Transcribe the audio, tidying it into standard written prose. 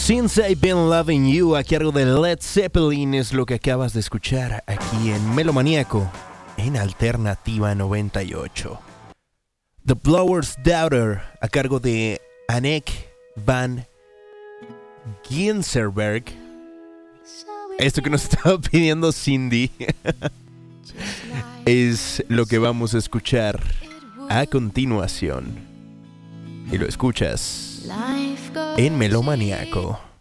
Since I've Been Loving You, a cargo de Led Zeppelin, es lo que acabas de escuchar aquí en Melomaniaco, en Alternativa 98. The Blower's Daughter, a cargo de Anneke van Ginzerberg. Esto que nos estaba pidiendo Cindy es lo que vamos a escuchar a continuación. Y lo escuchas en Melomaniaco.